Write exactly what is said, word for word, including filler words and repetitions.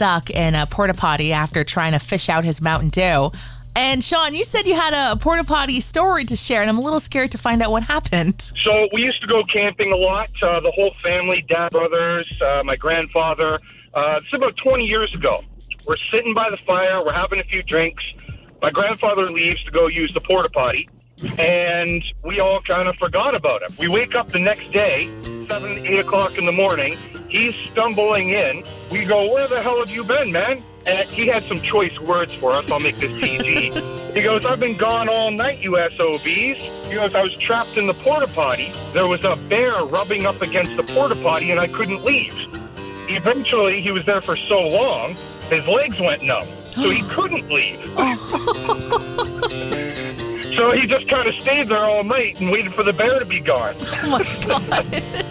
stuck in a porta potty after trying to fish out his Mountain Dew. And Sean, you said you had a porta potty story to share, and I'm a little scared to find out what happened. So we used to go camping a lot, uh, the whole family, dad, brothers, uh, my grandfather. Uh, this is about twenty years ago. We're sitting by the fire, we're having a few drinks. My grandfather leaves to go use the porta potty, and we all kind of forgot about him. We wake up the next day, seven, eight o'clock in the morning. He's stumbling in. We go, where the hell have you been, man? And he had some choice words for us. I'll make this P G. He goes, I've been gone all night, you S O Bs. He goes, I was trapped in the porta potty. There was a bear rubbing up against the porta potty, and I couldn't leave. Eventually, he was there for so long, his legs went numb, so he couldn't leave. So he just kind of stayed there all night and waited for the bear to be gone. Oh, my God.